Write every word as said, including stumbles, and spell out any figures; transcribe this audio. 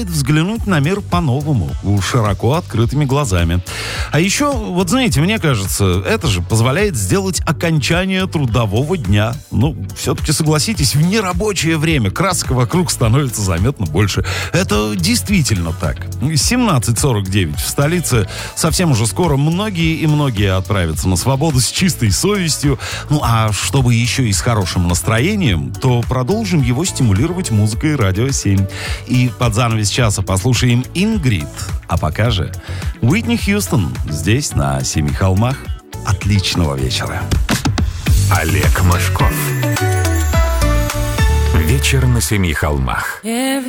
позволяет взглянуть на мир по-новому, широко открытыми глазами. А еще, вот знаете, мне кажется, это же позволяет сделать окончание трудового дня. Ну, все-таки согласитесь, в нерабочее время красок вокруг становится заметно больше. Это действительно так. семнадцать сорок девять в столице. Совсем уже скоро многие и многие отправятся на свободу с чистой совестью. Ну, а чтобы еще и с хорошим настроением, то продолжим его стимулировать музыкой «Радио семь». И под занавес часа послушаем «Ингрид». А пока же Уитни Хьюстон здесь, на Семи холмах. Отличного вечера. Олег Мошков. Вечер на Семи холмах.